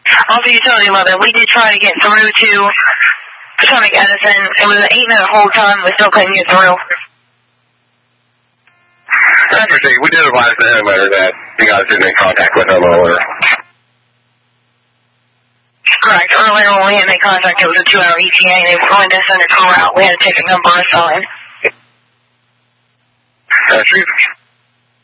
Also, utility 11, we did try to get through to Potomac Edison. It was an 8-minute hold time. We still couldn't get through. That's okay. We did advise the homeowner that you guys didn't make contact with him earlier. Correct. Earlier when we had made contact, it was a 2-hour ETA. They were going to send a car out. We had to take a number assigned. She's